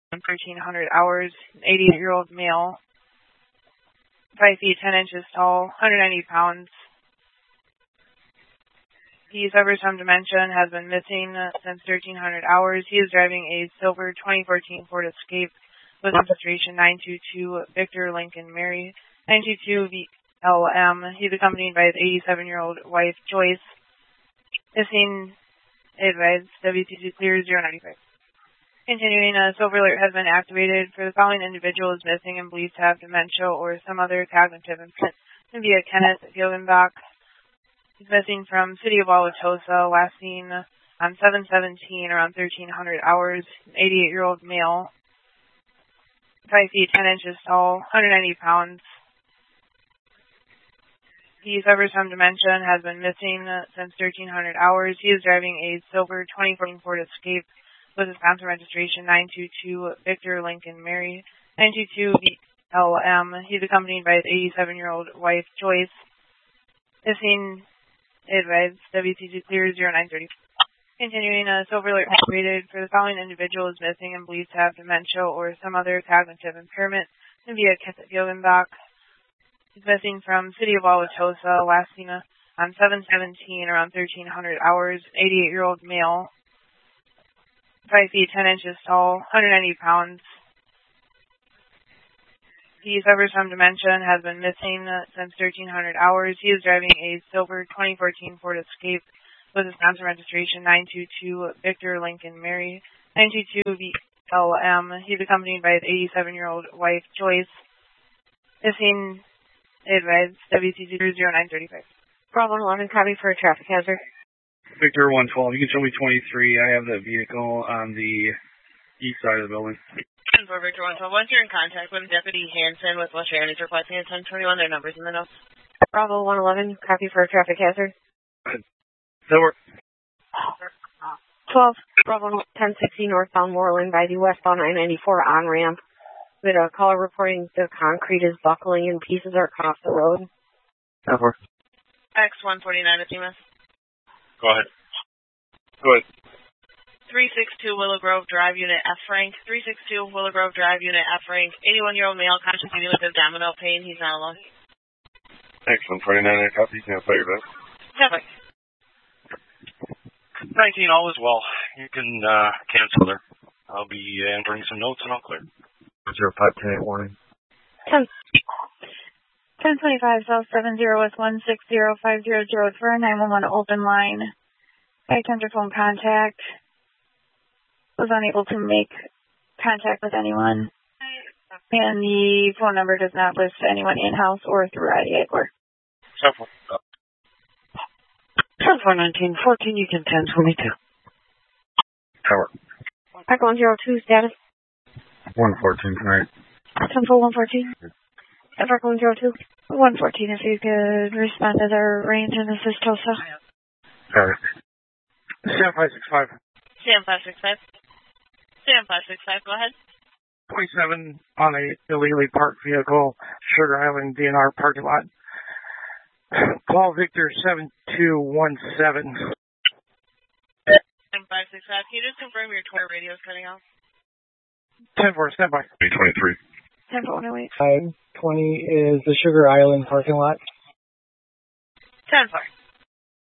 1300 hours, 88-year-old male, 5 feet 10 inches tall, 190 pounds. He suffers from dementia and has been missing since 1300 hours. He is driving a silver 2014 Ford Escape with registration 922 Victor Lincoln Mary 922 VLM. He's accompanied by his 87-year-old wife, Joyce. Missing advised WTC clear 095. Continuing, a silver alert has been activated for the following individual is missing and believed to have dementia or some other cognitive impairment. Via Kenneth Gildenbach. He's missing from City of Wauwatosa, last seen on 7/17 around 1300 hours. 88-year-old male, 5 feet 10 inches tall, 190 pounds. He suffers from dementia and has been missing since 1300 hours. He is driving a silver 2014 Ford Escape with Wisconsin registration 922 Victor Lincoln Mary 922 VLM. He's accompanied by his 87-year-old wife, Joyce. Missing advised WTC clear 0930. Continuing, a silver alert activated for the following individual is missing and believed to have dementia or some other cognitive impairment. Via Kenneth Gildenbach. He's missing from City of Wauwatosa, last seen on 7/17 around 1300 hours. 88-year-old male, 5 feet 10 inches tall, 190 pounds. He suffers from dementia and has been missing since 1300 hours. He is driving a silver 2014 Ford Escape with Wisconsin registration 922 Victor Lincoln Mary 922 VLM. He's accompanied by his 87-year-old wife, Joyce. Missing advised WTC 0935. Problem 11, copy for a traffic hazard. Victor 112, you can show me 23. I have the vehicle on the east side of the building. For Victor 112, once you're in contact with Deputy Hanson with West Sharon, he's requesting a 1021, their numbers in the notes. Bravo 111, copy for a traffic hazard. Silver. 12, Bravo 1060, northbound Moreland by the westbound I-94 on-ramp. With a caller reporting the concrete is buckling and pieces are across the road. Silver. X149 at CMS. Go ahead. Go ahead. 362 Willow Grove Drive, Unit F rank. 362 Willow Grove Drive, Unit F rank. 81-year-old male, conscious dealing with abdominal pain. He's not alone. X149, I copy. You can play your best. Perfect. 19, all is well. You can cancel there. I'll be entering some notes and I'll clear. 0510 warning. 1025 South 70 with 16050 for a 911 open line. I attempted phone contact. Was unable to make contact with anyone. And the phone number does not list anyone in-house or through IDA-Corps. 10-4-19-14, you can 1022. Tower. Echo 102, status. 114 tonight. 10-4-114. Echo 102. 114, if you could respond to their range and assist TOSA. Sorry. Sam 565. Sam 565. Sam 565, go ahead. 27 on a illegally parked vehicle, Sugar Island DNR parking lot. Call Victor 7217. Sam 565, can you just confirm your Twitter radio is cutting off? 10-4, stand by. 23. 10-4, 520 is the Sugar Island parking lot. 10-4.